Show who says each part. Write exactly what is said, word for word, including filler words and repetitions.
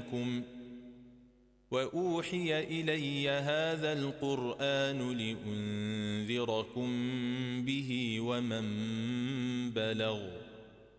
Speaker 1: بينكم وأوحي إلي هذا القرآن لأنذركم به ومن بلغ